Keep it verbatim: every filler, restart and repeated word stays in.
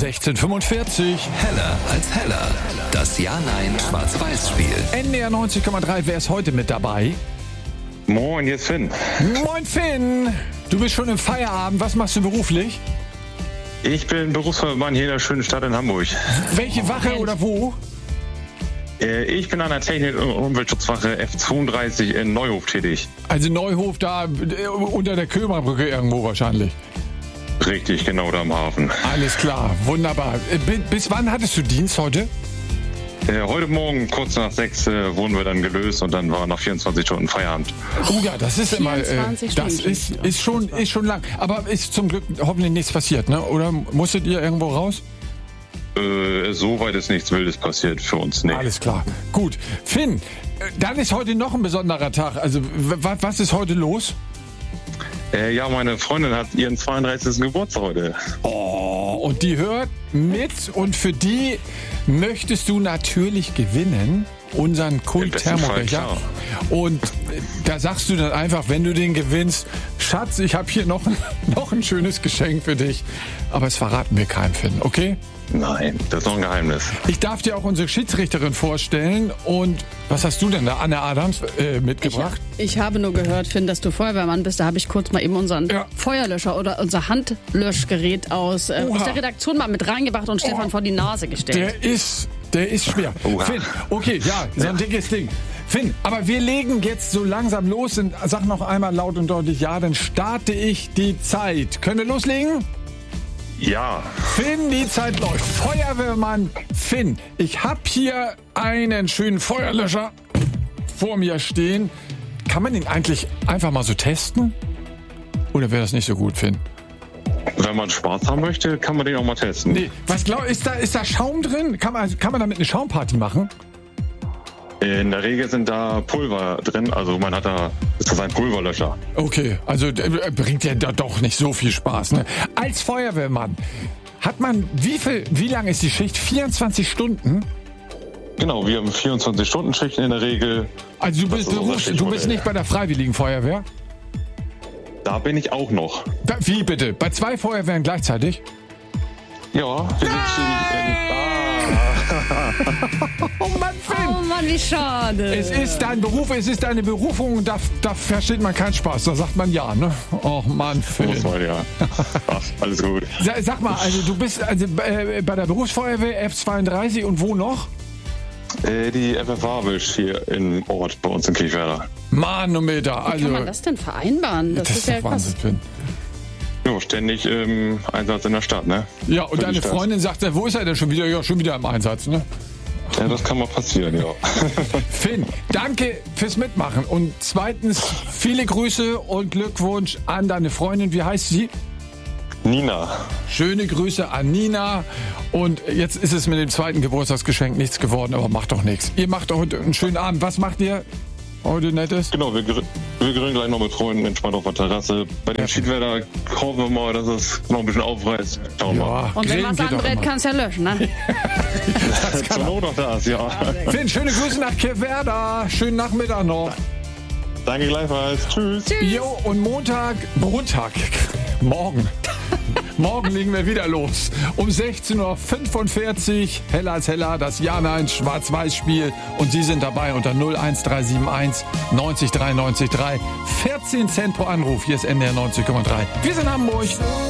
sechzehn Uhr fünfundvierzig. Heller als Heller. Das Ja-Nein-Schwarz-Weiß-Spiel. N D R neunzig Komma drei, wer ist heute mit dabei? Moin, hier ist Finn. Moin Finn! Du bist schon im Feierabend. Was machst du beruflich? Ich bin Berufsfeuerwehrmann hier in der schönen Stadt in Hamburg. Welche Wache oder wo? Äh, Ich bin an der Technik- und Umweltschutzwache F zweiunddreißig in Neuhof tätig. Also Neuhof da äh, unter der Kömerbrücke irgendwo wahrscheinlich. Richtig, genau da am Hafen. Alles klar, wunderbar. Äh, bi- Bis wann hattest du Dienst heute? Äh, heute Morgen kurz nach sechs äh, wurden wir dann gelöst und dann war nach vierundzwanzig Stunden Feierabend. Oh ja, das ist immer, äh, vierundzwanzig das Stunden. ist, ist schon, ist schon lang. Aber ist zum Glück hoffentlich nichts passiert, ne? Oder musstet ihr irgendwo raus? Äh, Soweit ist nichts Wildes passiert für uns. Nee. Alles klar. Gut. Finn, äh, dann ist heute noch ein besonderer Tag. Also, w- w- was ist heute los? Äh, ja, meine Freundin hat ihren zweiunddreißigsten Geburtstag heute. Oh, und die hört mit und für die möchtest du natürlich gewinnen, unseren Im besten Kult-Thermobecher. Fall, klar. Und äh, da sagst du dann einfach, wenn du den gewinnst, Schatz, ich habe hier noch, ein- noch ein schönes Geschenk für dich. Aber es verraten wir keinem, Finn, okay? Nein, das ist noch ein Geheimnis. Ich darf dir auch unsere Schiedsrichterin vorstellen. Und was hast du denn da, Anne Adams, äh, mitgebracht? Ich habe nur gehört, Finn, dass du Feuerwehrmann bist. Da habe ich kurz mal eben unseren Ja. Feuerlöscher oder unser Handlöschgerät aus, äh, Oha. aus der Redaktion mal mit reingebracht und Stefan Oh. vor die Nase gestellt. Der ist, der ist schwer. Oha. Finn, okay, ja, so ein dickes Ding. Finn, aber wir legen jetzt so langsam los und sag noch einmal laut und deutlich ja, dann starte ich die Zeit. Können wir loslegen? Ja, Finn, die Zeit läuft. Feuerwehrmann Finn, ich hab hier einen schönen Feuerlöscher vor mir stehen. Kann man den eigentlich einfach mal so testen? Oder wäre das nicht so gut, Finn? wenn man Spaß haben möchte, kann man den auch mal testen. Nee, was glaub, ist da, ist da Schaum drin? Kann man, kann man damit eine Schaumparty machen? In der Regel sind da Pulver drin, also man hat da, ist das ein Pulverlöscher. Okay, also äh, bringt ja da doch nicht so viel Spaß, ne? Als Feuerwehrmann hat man, wie viel, wie lang ist die Schicht? vierundzwanzig Stunden? Genau, wir haben vierundzwanzig-Stunden-Schichten in der Regel. Also du Das bist, ist unser berufs, du Stichwort, bist ey. nicht bei der Freiwilligen Feuerwehr? Da bin ich auch noch. Da, wie bitte? Bei zwei Feuerwehren gleichzeitig? Ja, wir sind in, Oh Mann, Finn! Oh Mann, wie schade. Es ist dein Beruf, es ist deine Berufung, da, da versteht man keinen Spaß, da sagt man ja, ne? Oh Mann, ah, muss Finn. man ja. Ach, alles gut. Sa- Sag mal, also du bist also, äh, bei der Berufsfeuerwehr F zweiunddreißig und wo noch? Äh, die F F Warwisch hier im Ort bei uns in Kirchwerder. Manometer, Wie also kann man das denn vereinbaren? Das, das ist ja doch krass. Wahnsinn, Finn. Ja, ständig ähm, Einsatz in der Stadt, ne? Ja, Für und die deine Stadt. Freundin sagt, ja, wo ist er denn schon wieder? Ja, schon wieder im Einsatz, ne? Ja, das kann mal passieren, ja. Finn, danke fürs Mitmachen. Und zweitens, viele Grüße und Glückwunsch an deine Freundin. Wie heißt sie? Nina. Schöne Grüße an Nina. Und jetzt ist es mit dem zweiten Geburtstagsgeschenk nichts geworden, aber macht doch nichts. Ihr macht heute einen schönen Abend. Was macht ihr heute Nettes? Genau, wir, gr- wir grillen gleich noch mit Freunden entspannt auf der Terrasse. Bei dem Schiedwerder hoffen wir mal, dass es noch ein bisschen aufreißt. Schauen wir mal. Und wenn grillen was geht doch anbrennt, immer. kannst du ja löschen, ne? Zur Not noch das, ja. Finn, schöne Grüße nach Kirchwerder. Schönen Nachmittag noch. Danke gleichfalls. Tschüss. Jo, und Montag, Montag, morgen. Morgen legen wir wieder los. Um sechzehn Uhr fünfundvierzig, Heller als Heller, das Ja-Nein-Schwarz-Weiß-Spiel. Und Sie sind dabei unter null eins drei sieben eins neunzig drei neunzig drei. vierzehn Cent pro Anruf. Hier ist N D R neunzig Komma drei. Wir sind Hamburg.